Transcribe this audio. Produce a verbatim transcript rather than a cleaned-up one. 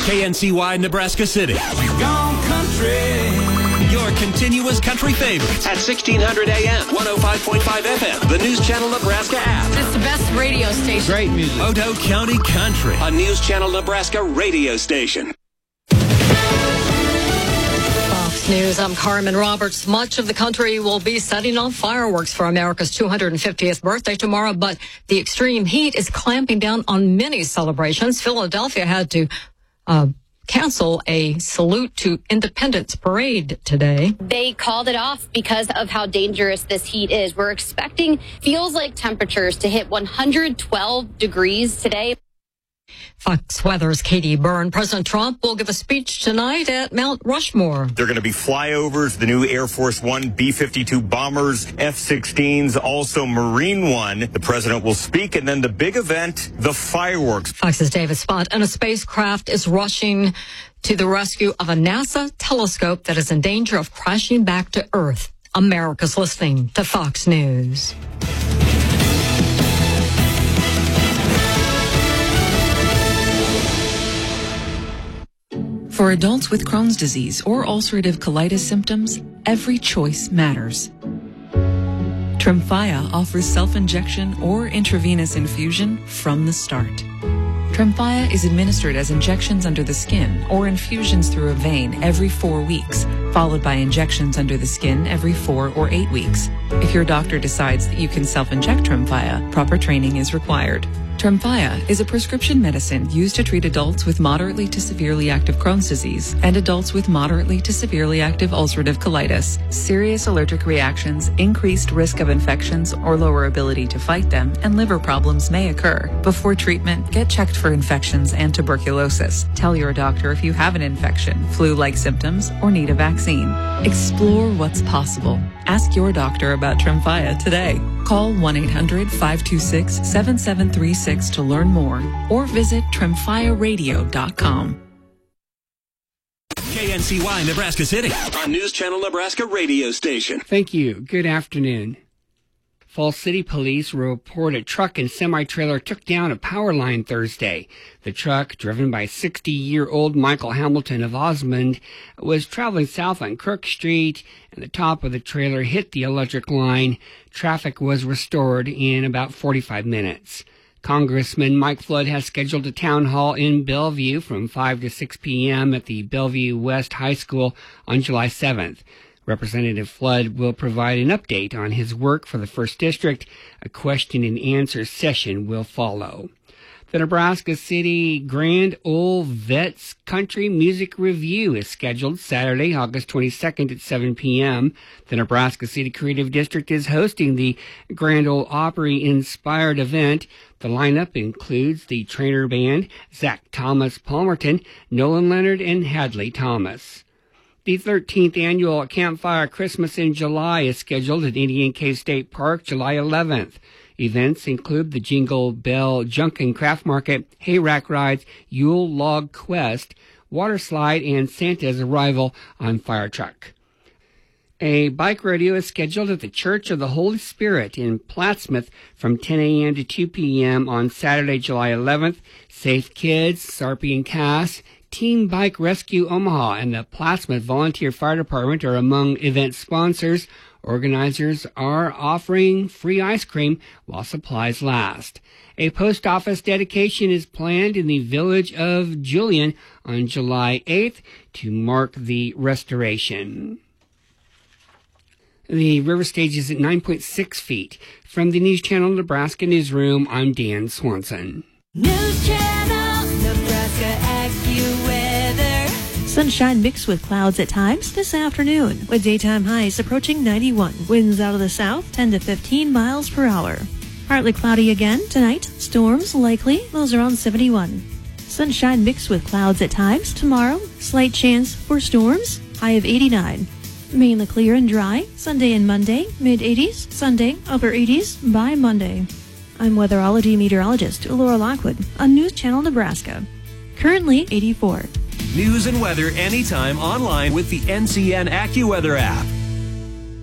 K N C Y Nebraska City. We've gone country. Your continuous country favorites at sixteen hundred A M, one oh five point five F M, the News Channel Nebraska app. It's the best radio station. Great music. Otoe County Country, a News Channel Nebraska radio station. Fox News, I'm Carmen Roberts. Much of the country will be setting off fireworks for America's two hundred fiftieth birthday tomorrow, but the extreme heat is clamping down on many celebrations. Philadelphia had to uh, cancel a salute to Independence parade today. They called it off because of how dangerous this heat is. We're expecting feels like temperatures to hit one hundred twelve degrees today. Fox Weather's Katie Byrne. President Trump will give a speech tonight at Mount Rushmore. There are going to be flyovers, the new Air Force One, B fifty-two bombers, F sixteens, also Marine One. The president will speak, and then the big event, the fireworks. Fox's David Spott, and a spacecraft is rushing to the rescue of a NASA telescope that is in danger of crashing back to Earth. America's listening to Fox News. For adults with Crohn's disease or ulcerative colitis symptoms, every choice matters. Tremfya offers self-injection or intravenous infusion from the start. Tremfya is administered as injections under the skin or infusions through a vein every four weeks, followed by injections under the skin every four or eight weeks. If your doctor decides that you can self-inject Tremfya, proper training is required. Tremfya is a prescription medicine used to treat adults with moderately to severely active Crohn's disease and adults with moderately to severely active ulcerative colitis. Serious allergic reactions, increased risk of infections or lower ability to fight them, and liver problems may occur. Before treatment, get checked for infections and tuberculosis. Tell your doctor if you have an infection, flu-like symptoms, or need a vaccine. Explore what's possible. Ask your doctor about Tremfya today. Call one eight hundred five two six seven seven three six to learn more or visit tremfya radio dot com. K N C Y Nebraska City, a News Channel Nebraska radio station. Thank you. Good afternoon. Falls City Police report a truck and semi-trailer took down a power line Thursday. The truck, driven by sixty-year-old Michael Hamilton of Osmond, was traveling south on Crook Street, and the top of the trailer hit the electric line. Traffic was restored in about forty-five minutes. Congressman Mike Flood has scheduled a town hall in Bellevue from five to six p.m. at the Bellevue West High School on July seventh. Representative Flood will provide an update on his work for the first District. A question and answer session will follow. The Nebraska City Grand Ole Vets Country Music Review is scheduled Saturday, August twenty-second at seven p.m. The Nebraska City Creative District is hosting the Grand Ole Opry-inspired event. The lineup includes the Trainer Band, Zach Thomas Palmerton, Nolan Leonard, and Hadley Thomas. The thirteenth Annual Campfire Christmas in July is scheduled at Indian Cave State Park July eleventh. Events include the Jingle Bell Junk and Craft Market, hay rack rides, Yule Log Quest, water slide, and Santa's arrival on fire truck. A bike rodeo is scheduled at the Church of the Holy Spirit in Plattsmouth from ten a.m. to two p.m. on Saturday, July eleventh. Safe Kids, Sarpy and Cass, Team Bike Rescue Omaha, and the Plattsmouth Volunteer Fire Department are among event sponsors. Organizers are offering free ice cream while supplies last. A post office dedication is planned in the village of Julian on July eighth to mark the restoration. The river stage is at nine point six feet. From the News Channel Nebraska Newsroom, I'm Dan Swanson. News Channel Nebraska AccuWeather. Sunshine mixed with clouds at times this afternoon, with daytime highs approaching ninety-one. Winds out of the south, ten to fifteen miles per hour. Partly cloudy again tonight. Storms likely, those around seventy-one. Sunshine mixed with clouds at times tomorrow. Slight chance for storms, high of eighty-nine. Mainly clear and dry, Sunday and Monday, mid-eighties, Sunday, upper eighties by Monday. I'm weatherology meteorologist Laura Lockwood on News Channel Nebraska. Currently eighty-four. News and weather anytime online with the N C N AccuWeather app.